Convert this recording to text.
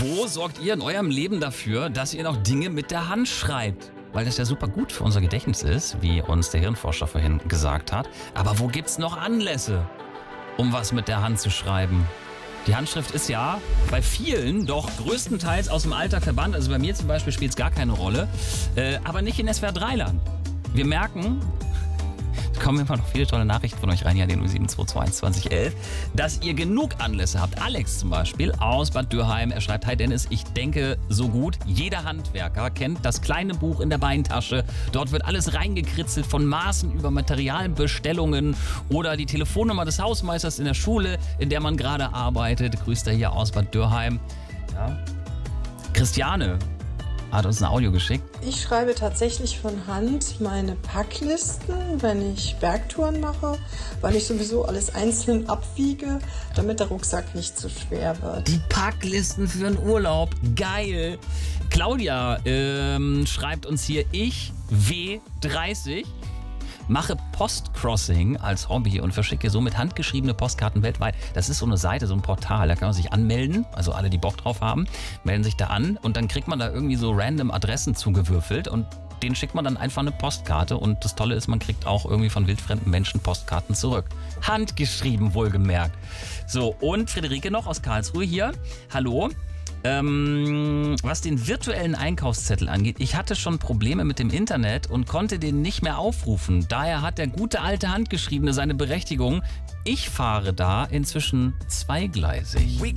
Wo sorgt ihr in eurem Leben dafür, dass ihr noch Dinge mit der Hand schreibt? Weil das ja super gut für unser Gedächtnis ist, wie uns der Hirnforscher vorhin gesagt hat. Aber wo gibt's noch Anlässe, um was mit der Hand zu schreiben? Die Handschrift ist ja bei vielen doch größtenteils aus dem Alltag verbannt. Also bei mir zum Beispiel spielt es gar keine Rolle. Aber nicht in SWR3-Land. Wir merken, es kommen immer noch viele tolle Nachrichten von euch rein, hier an den 07221 2011, dass ihr genug Anlässe habt. Alex zum Beispiel aus Bad Dürheim, er schreibt: Hi Dennis, ich denke so gut. Jeder Handwerker kennt das kleine Buch in der Beintasche. Dort wird alles reingekritzelt, von Maßen über Materialbestellungen oder die Telefonnummer des Hausmeisters in der Schule, in der man gerade arbeitet. Grüßt er hier aus Bad Dürheim. Ja. Christiane hat uns ein Audio geschickt. Ich schreibe tatsächlich von Hand meine Packlisten, wenn ich Bergtouren mache, weil ich sowieso alles einzeln abwiege, damit der Rucksack nicht zu schwer wird. Die Packlisten für einen Urlaub, geil. Claudia schreibt uns hier: Ich, W30, mache Postcrossing als Hobby und verschicke somit handgeschriebene Postkarten weltweit. Das ist so eine Seite, so ein Portal, da kann man sich anmelden, also alle, die Bock drauf haben, melden sich da an und dann kriegt man da irgendwie so random Adressen zugewürfelt und denen schickt man dann einfach eine Postkarte und das Tolle ist, man kriegt auch irgendwie von wildfremden Menschen Postkarten zurück. Handgeschrieben, wohlgemerkt. So, und Friederike noch aus Karlsruhe hier. Hallo. Was den virtuellen Einkaufszettel angeht, ich hatte schon Probleme mit dem Internet und konnte den nicht mehr aufrufen. Daher hat der gute alte Handgeschriebene seine Berechtigung. Ich fahre da inzwischen zweigleisig.